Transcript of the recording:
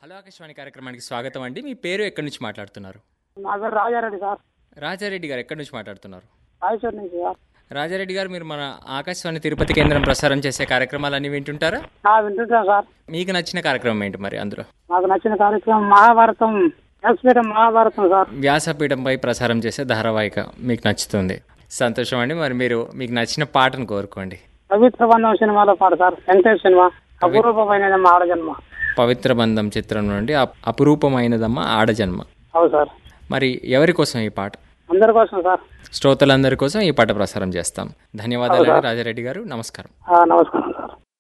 Hello Akashvani కార్యక్రమానికి స్వాగతం అండి. మీ పేరు ఎక్కడి నుంచి మాట్లాడుతున్నారు? నా పేరు రాజారెడ్డి సార్. రాజారెడ్డి గారు ఎక్కడి నుంచి మాట్లాడుతున్నారు? రాయచూరు నుంచి సార్. రాజారెడ్డి గారు, మీరు మన ఆకాశవాణి తిరుపతి కేంద్రం ప్రసారం చేసే కార్యక్రమాలన్నీ వింటుంటారా? వింటుంటాను సార్. మీకు నచ్చిన కార్యక్రమం ఏంటి మరి అందులో? నాకు నచ్చిన కార్యక్రమం మహాభారతం, వ్యాసపీఠం మహాభారతం సార్. వ్యాసపీఠంపై ప్రసారం చేసే ధారావాహిక మీకు నచ్చుతుంది. సంతోషం అండి. మరి మీరు మీకు నచ్చిన పాటను కోరుకోండి. పవిత్ర బంధం సినిమాలో పాట సార్. వెంకటేష్ సినిమా, అపూర్వమైన ఆడజన్మ. పవిత్ర బంధం చిత్రం నుండి అపురూపమైనదమ్మ ఆడజన్మ. అవును సార్. మరి ఎవరి కోసం ఈ పాట? అందరి కోసం సార్. శ్రోతలందరి కోసం ఈ పాట ప్రసారం చేస్తాం. ధన్యవాదాలు రాజారెడ్డి గారు. నమస్కారం. నమస్కారం సార్.